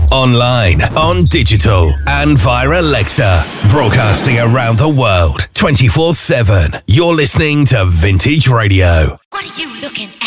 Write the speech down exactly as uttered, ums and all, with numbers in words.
online, on digital, and via Alexa. Broadcasting around the world, twenty-four seven. You're listening to Vintage Radio. What are you looking for?